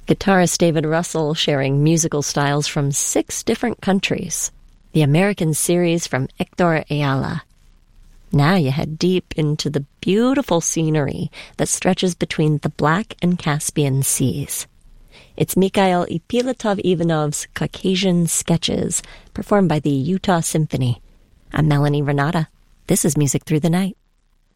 Guitarist David Russell sharing musical styles from 6 different countries. The American series from Hector Ayala. Now you head deep into the beautiful scenery that stretches between the Black and Caspian Seas. It's Mikhail Ipilatov-Ivanov's Caucasian Sketches, performed by the Utah Symphony. I'm Melanie Renata. This is Music Through the Night.